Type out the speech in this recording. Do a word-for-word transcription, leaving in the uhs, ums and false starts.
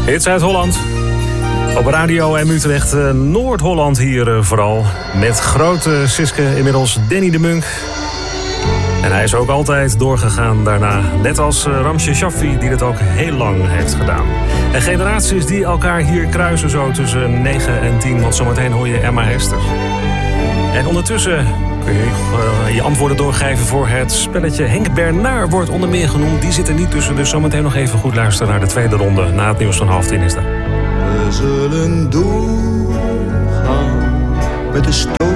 Hits uit Holland. Op Radio M Utrecht, uh, Noord-Holland hier uh, vooral. Met grote Siske, inmiddels Danny de Munk. En hij is ook altijd doorgegaan daarna. Net als uh, Ramse Shaffi, die dat ook heel lang heeft gedaan. En generaties die elkaar hier kruisen zo tussen negen en tien. Want zometeen hoor je Emma Hesters. En ondertussen kun je uh, je antwoorden doorgeven voor het spelletje. Henk Bernard wordt onder meer genoemd. Die zit er niet tussen, dus zometeen nog even goed luisteren naar de tweede ronde. Na het nieuws van half tien is dat. We zullen doorgaan met de stoot